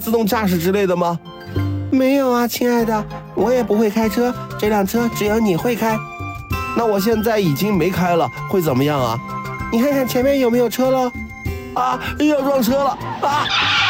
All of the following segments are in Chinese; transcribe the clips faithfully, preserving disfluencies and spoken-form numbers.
自动驾驶之类的吗？ 没有啊，亲爱的，我也不会开车，这辆车只有你会开。 那我现在已经没开了，会怎么样啊？ 你看看前面有没有车喽？ 啊，要撞车了啊！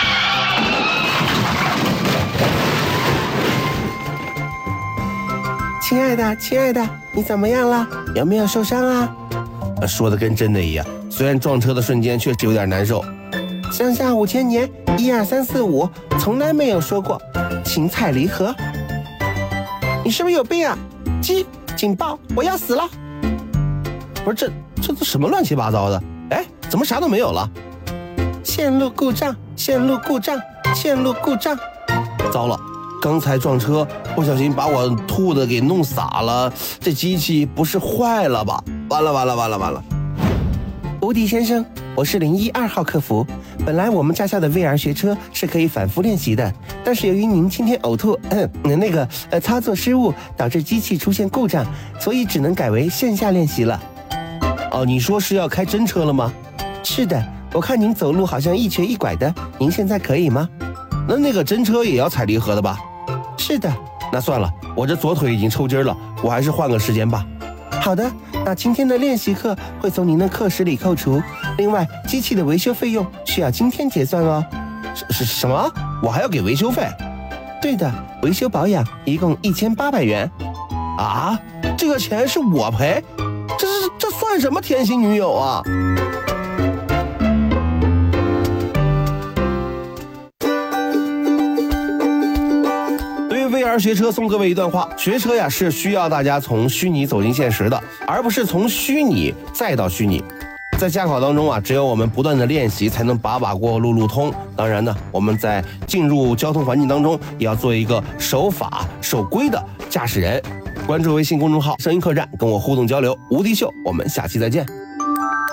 亲爱的，亲爱的，你怎么样了？有没有受伤啊？ 说的跟真的一样，虽然撞车的瞬间确实有点难受。 上下五千年，一二三四五，从来没有说过请踩离合。你是不是有病啊？鸡警报，我要死了！ 不是这这都什么乱七八糟的？哎，怎么啥都没有了？ 线路故障，线路故障，线路故障！ 糟了，刚才撞车不小心把我吐的给弄洒了，这机器不是坏了吧？完了完了完了完了！ 无敌先生，我是零一二号客服。本来我们驾校的 V R 学车是可以反复练习的，但是由于您今天呕吐，嗯，那个呃操作失误导致机器出现故障，所以只能改为线下练习了。 哦，你说是要开真车了吗？ 是的，我看您走路好像一瘸一拐的，您现在可以吗？ 那那个真车也要踩离合的吧？ 是的。 那算了，我这左腿已经抽筋了，我还是换个时间吧。 好的，那今天的练习课会从您的课时里扣除，另外机器的维修费用需要今天结算哦。 是是什么？我还要给维修费？ 对的，维修保养一共一千八百元。 啊，这个钱是我赔？这是这算什么甜心女友啊？V R 学车送各位一段话：学车呀是需要大家从虚拟走进现实的，而不是从虚拟再到虚拟。在驾考当中啊，只有我们不断的练习，才能把把过路路通。当然呢，我们在进入交通环境当中，也要做一个守法守规的驾驶人。关注微信公众号“声音客栈”，跟我互动交流。无敌秀，我们下期再见。